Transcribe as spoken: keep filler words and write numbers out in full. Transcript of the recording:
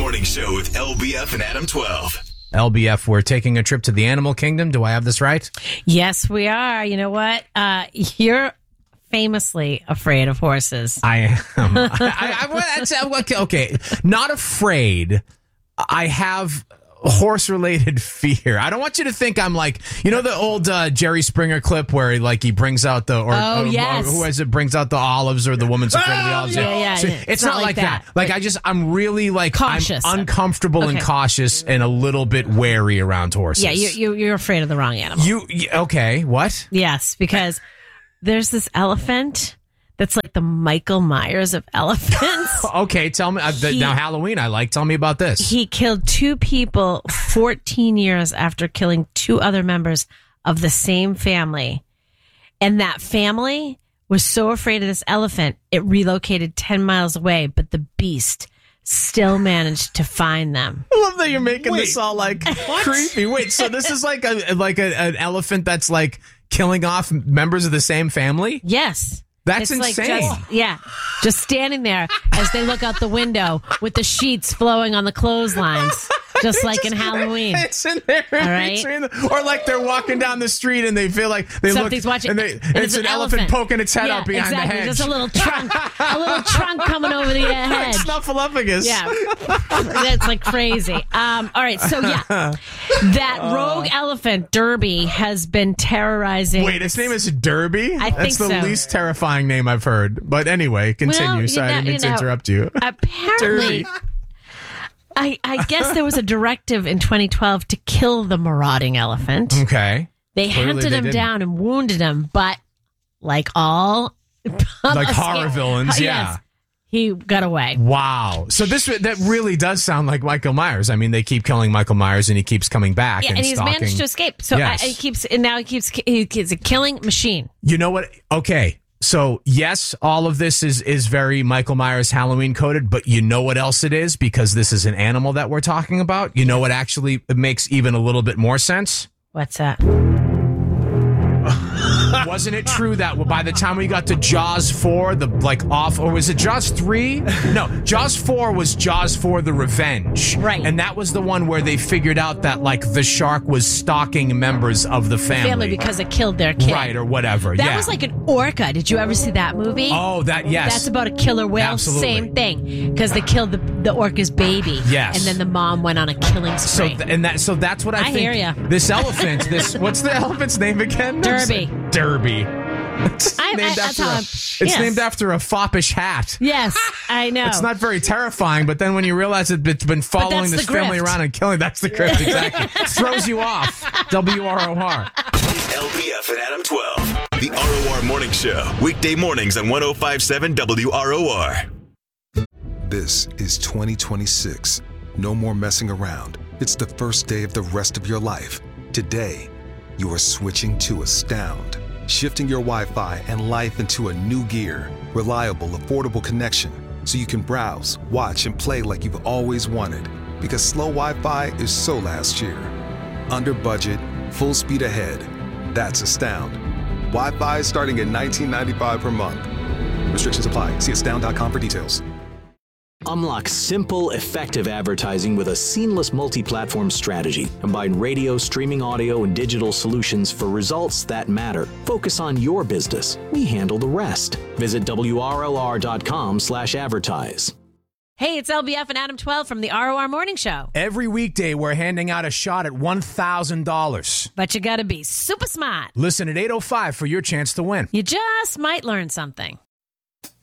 Morning Show with L B F and Adam twelve. L B F, we're taking a trip to the animal kingdom. Do I have this right? Yes, we are. You know what? Uh, you're famously afraid of horses. I am. I, I, I, okay, okay, not afraid. I have horse-related fear. I don't want you to think I'm like, you know, the old uh, Jerry Springer clip where he, like he brings out the or, Oh, or, yes. or who is it brings out the olives or the woman's afraid of the olives. Yeah, yeah, So yeah. it's, It's not, not like like that. that. Like I just I'm really like Cautious. I'm uncomfortable and Okay. cautious and a little bit wary around horses. Yeah, you, you, you're afraid of the wrong animal. You y- okay? What? Yes, because there's this elephant that's like the Michael Myers of elephants. Okay, tell me. Uh, the, He- now Halloween, I like. Tell me about this. He killed two people fourteen years after killing two other members of the same family. And that family was so afraid of this elephant, it relocated ten miles away, but the beast still managed to find them. I love that you're making this all like creepy. Wait, so this is like a like a, an elephant that's like killing off members of the same family? Yes. That's It's like insane. just- yeah. Just standing there as they look out the window with the sheets flowing on the clotheslines, just like in Halloween. It's in there. in All right. between the- or like they're walking down the street and they feel like they Something's look watching. and, they, and it's, an, elephant, poking its head yeah, out behind exactly. the hedge. Just a little trunk, a little trunk coming over the like hedge. Snuffleupagus. Yeah, that's like crazy. Um, all right, so yeah, that rogue elephant Derby has been terrorizing. Wait, its name is Derby? I That's think the so. least terrifying name I've heard. But anyway, continue. Well, you Sorry, I know- didn't mean you to know, interrupt you. Apparently, Derby. I, I guess there was a directive in twenty twelve to kill the marauding elephant. Okay. They Clearly hunted they him didn't. down and wounded him, but like all Like horror villains, yeah. yes, he got away. Wow. So this that really does sound like Michael Myers. I mean, they keep killing Michael Myers and he keeps coming back Yeah, and, and he's stalking. managed to escape. So Yes. I, he keeps and now he keeps he, he's a killing machine. You know what? Okay. So yes, all of this is is very Michael Myers Halloween coded, but you know what else it is? Because this is an animal that we're talking about. You know what actually makes even a little bit more sense? What's that? Wasn't it true that by the time we got to Jaws four, the like off, or was it Jaws three? No, Jaws four was Jaws four: The Revenge, Right. And that was the one where they figured out that like the shark was stalking members of the family, Family because it killed their kid. right, or whatever. That yeah. was like an orca. Did you ever see that movie? Oh, that yes. That's about a killer whale. Absolutely. Same thing, because they killed the, the orca's baby. Yes. And then the mom went on a killing So spree. th- and that so that's what I, I think. hear ya. This elephant, this what's the elephant's name again? Derby. Derby. It's I- I- named that's after how a, I'm- it's yes. named after a foppish hat. Yes, I know. It's not very terrifying, but then when you realize that it's been following that's this the family grift. around and killing, that's the grift, exactly. Throws you off. W R O R. L B F and Adam twelve. The R O R Morning Show. Weekday mornings on one oh five point seven W R O R. This is twenty twenty-six. No more messing around. It's the first day of the rest of your life. Today, you are switching to Astound. Shifting your Wi-Fi and life into a new gear. Reliable, affordable connection. So you can browse, watch, and play like you've always wanted. Because slow Wi-Fi is so last year. Under budget, full speed ahead. That's Astound. Wi-Fi starting at nineteen ninety-five per month. Restrictions apply. See astound dot com for details. Unlock simple, effective advertising with a seamless multi-platform strategy. Combine radio, streaming audio, and digital solutions for results that matter. Focus on your business. We handle the rest. Visit W R L R dot com slash advertise. Hey, it's L B F and Adam twelve from the R O R Morning Show. Every weekday, we're handing out a shot at one thousand dollars. But you got to be super smart. Listen at eight oh five for your chance to win. You just might learn something.